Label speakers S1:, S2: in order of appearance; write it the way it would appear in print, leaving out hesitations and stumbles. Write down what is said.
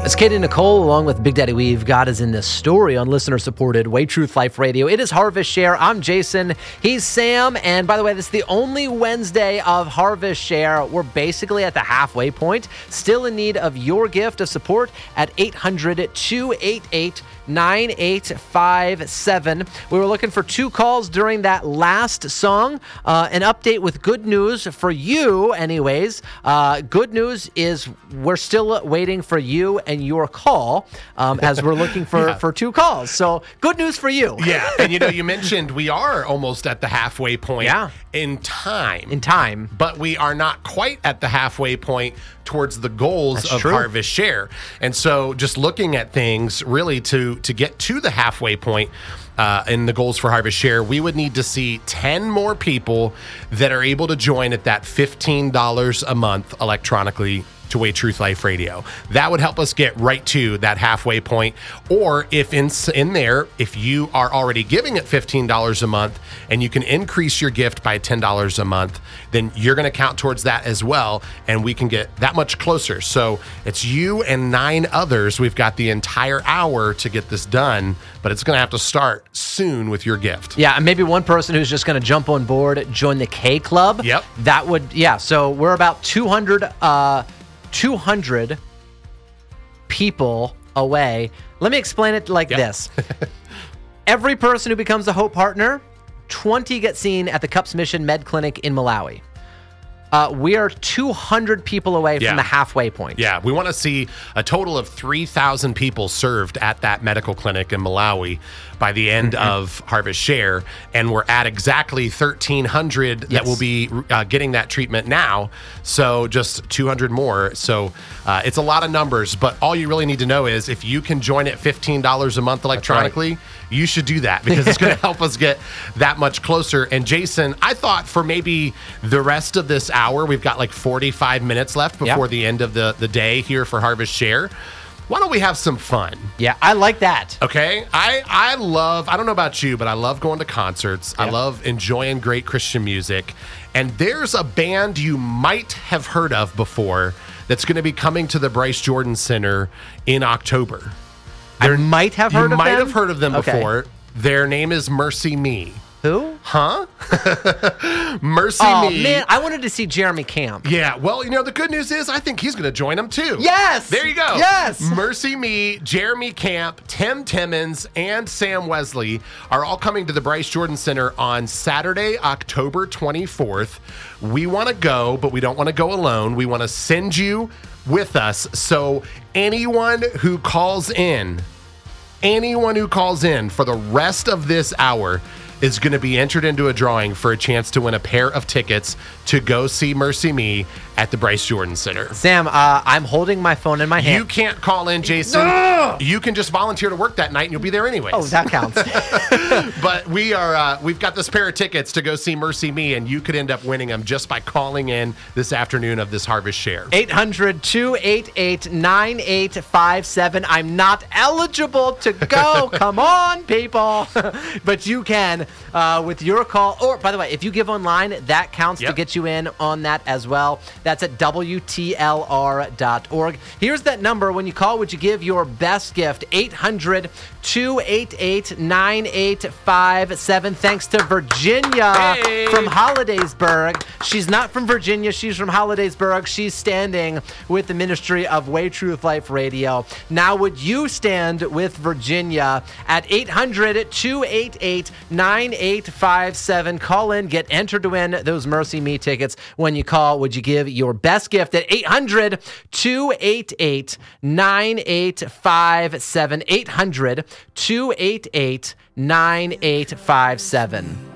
S1: It's Katie Nicole along with Big Daddy Weave. God is in this story on listener-supported Way Truth Life Radio. It is Harvest Share. I'm Jason. He's Sam. And by the way, this is the only Wednesday of Harvest Share. We're basically at the halfway point. Still in need of your gift of support at 800-288-9857. We were looking for 2 calls during that last song. An update with good news for you anyways. Good news is we're still waiting for you and your call as we're looking for 2 calls. So good news for you.
S2: Yeah. And you mentioned we are almost at the halfway point in time. But we are not quite at the halfway point towards the goals of Harvest Share. And so just looking at things really to get to the halfway point in the goals for Harvest Share, we would need to see 10 more people that are able to join at that $15 a month electronically to Way Truth Life Radio. That would help us get right to that halfway point. Or if in there, if you are already giving it $15 a month and you can increase your gift by $10 a month, then you're going to count towards that as well, and we can get that much closer. So it's you and 9 others. We've got the entire hour to get this done, but it's going to have to start soon with your gift.
S1: Yeah, and maybe one person who's just going to jump on board, join the K Club.
S2: Yep.
S1: That would, so we're about 200 people away. Let me explain it like this. Every person who becomes a Hope Partner, 20 get seen at the Cups Mission Med Clinic in Malawi. We are 200 people away from the halfway point.
S2: Yeah, we want to see a total of 3,000 people served at that medical clinic in Malawi by the end of Harvest Share, and we're at exactly 1,300 that will be getting that treatment now, so just 200 more. So it's a lot of numbers, but all you really need to know is if you can join at $15 a month electronically, you should do that because it's going to help us get that much closer. And Jason, I thought for maybe the rest of this hour, we've got like 45 minutes left before the end of the day here for Harvest Share. Why don't we have some fun?
S1: Yeah, I like that.
S2: Okay. I don't know about you, but I love going to concerts. I love enjoying great Christian music. And there's a band you might have heard of before that's going to be coming to the Bryce Jordan Center in October.
S1: I might have heard of them?
S2: You might have heard of them before. Their name is Mercy Me.
S1: Who?
S2: Huh? Mercy Me.
S1: Oh, man, I wanted to see Jeremy Camp.
S2: Yeah, well, the good news is I think he's going to join them too.
S1: Yes!
S2: There you go.
S1: Yes!
S2: Mercy Me, Jeremy Camp, Tim Timmons, and Sam Wesley are all coming to the Bryce Jordan Center on Saturday, October 24th. We want to go, but we don't want to go alone. We want to send you with us. So anyone who calls in for the rest of this hour is going to be entered into a drawing for a chance to win a pair of tickets to go see Mercy Me at the Bryce Jordan Center.
S1: Sam, I'm holding my phone in my hand.
S2: You can't call in, Jason. No! You can just volunteer to work that night and you'll be there anyways.
S1: Oh, that counts.
S2: But we've got this pair of tickets to go see Mercy Me, and you could end up winning them just by calling in this afternoon of this Harvest Share.
S1: 800-288-9857. I'm not eligible to go. Come on, people. But you can with your call. Or, by the way, if you give online, that counts to get you in on that as well. That's at WTLR.org. Here's that number. When you call, would you give your best gift? 800-288-9857. Thanks to Virginia from Hollidaysburg. She's not from Virginia. She's from Hollidaysburg. She's standing with the ministry of Way Truth Life Radio. Now, would you stand with Virginia at 800-288-9857? Call in. Get entered to win those Mercy Me tickets. When you call, would you give your best gift at 800-288-9857? 800-288-9857.